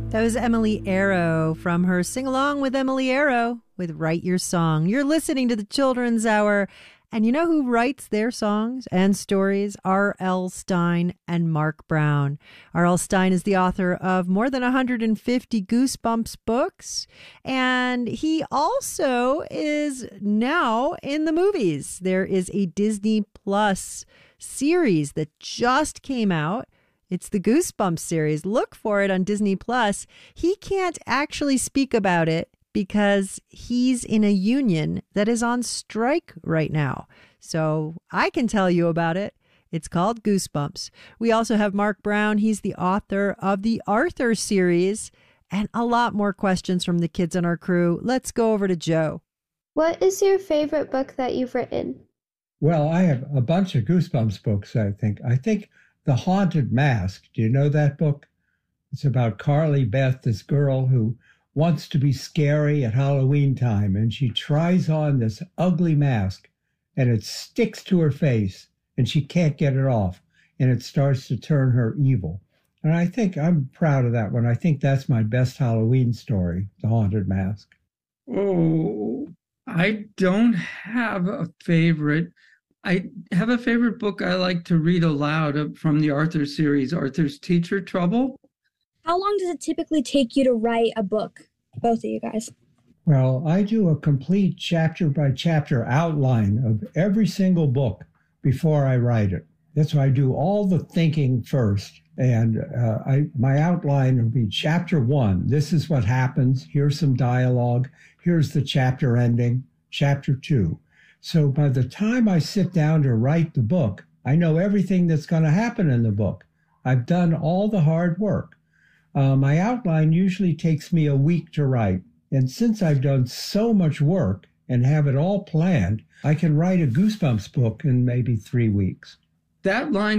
That was Emily Arrow from her Sing Along with Emily Arrow with Write Your Song. You're listening to the Children's Hour. And you know who writes their songs and stories? R.L. Stine and Mark Brown. R.L. Stine is the author of more than 150 Goosebumps books. And he also is now in the movies. There is a Disney Plus series that just came out. It's the Goosebumps series. Look for it on Disney Plus. He can't actually speak about it because he's in a union that is on strike right now. So I can tell you about it. It's called Goosebumps. We also have Mark Brown. He's the author of the Arthur series and a lot more questions from the kids on our crew. Let's go over to Joe. What is your favorite book that you've written? Well, I have a bunch of Goosebumps books, I think. I think The Haunted Mask. Do you know that book? It's about Carly Beth, this girl who wants to be scary at Halloween time, and she tries on this ugly mask, and it sticks to her face, and she can't get it off, and it starts to turn her evil. And I think I'm proud of that one. I think that's my best Halloween story, The Haunted Mask. Oh, I don't have a favorite. I have a favorite book I like to read aloud from the Arthur series, Arthur's Teacher Trouble. How long does it typically take you to write a book, both of you guys? Well, I do a complete chapter-by-chapter outline of every single book before I write it. That's why I do all the thinking first. And my outline will be chapter 1. This is what happens. Here's some dialogue. Here's the chapter ending. Chapter 2. So by the time I sit down to write the book, I know everything that's going to happen in the book. I've done all the hard work. My outline usually takes me a week to write. And since I've done so much work and have it all planned, I can write a Goosebumps book in maybe 3 weeks. That line